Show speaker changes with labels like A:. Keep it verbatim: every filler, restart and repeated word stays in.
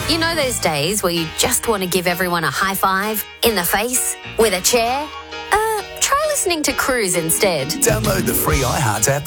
A: You know those days where you just want to give everyone a high five in the face with a chair? Uh, try listening to Cruise instead.
B: Download the free iHeart app